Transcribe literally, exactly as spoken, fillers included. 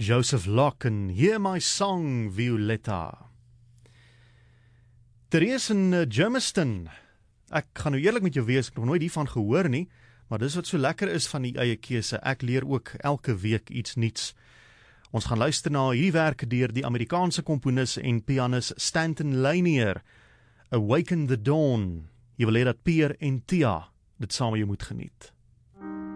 Joseph Locke en Hear My Song, Violetta. Therese in uh, Germiston. Ek gaan nou eerlik met jou wees, ek het nog nooit hiervan gehoor nie, maar dis wat so lekker is van die eie keuse. Ek leer ook elke week iets nuuts. Ons gaan luister na hierdie werke deur die Amerikaanse komponis en pianis Stanton Lanier, Awaken the Dawn. Jy wil hê dat Pierre en Tia dit saam met jou moet geniet.